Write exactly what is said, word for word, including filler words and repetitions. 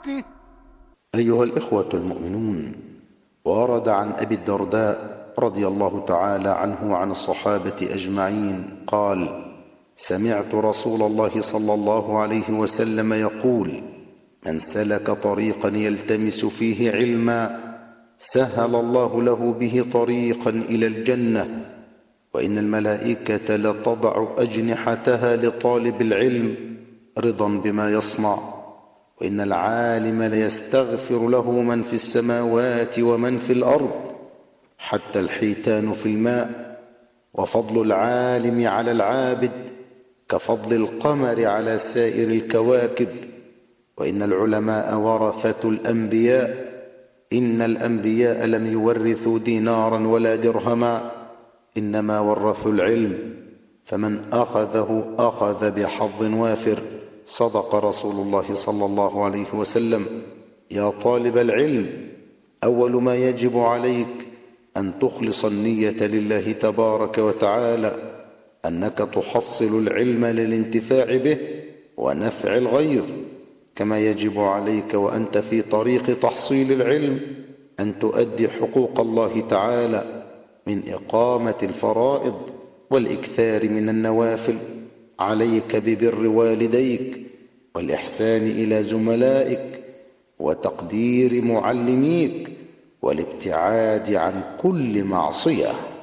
حياته. أيها الإخوة المؤمنون، ورد عن أبي الدرداء رضي الله تعالى عنه وعن الصحابة أجمعين قال: سمعت رسول الله صلى الله عليه وسلم يقول: من سلك طريقا يلتمس فيه علما سهل الله له به طريقا إلى الجنة، وإن الملائكة لتضع أجنحتها لطالب العلم رضا بما يصنع، وإن العالم ليستغفر له من في السماوات ومن في الأرض حتى الحيتان في الماء، وفضل العالم على العابد كفضل القمر على سائر الكواكب، وإن العلماء ورثة الأنبياء، إن الأنبياء لم يورثوا دينارا ولا درهما، إنما ورثوا العلم، فمن أخذه أخذ بحظ وافر. صدق رسول الله صلى الله عليه وسلم. يا طالب العلم، أول ما يجب عليك أن تخلص النية لله تبارك وتعالى، أنك تحصل العلم للانتفاع به ونفع الغير، كما يجب عليك وأنت في طريق تحصيل العلم أن تؤدي حقوق الله تعالى من إقامة الفرائض والإكثار من النوافل. عليك ببر والديك والإحسان إلى زملائك وتقدير معلميك والابتعاد عن كل معصية.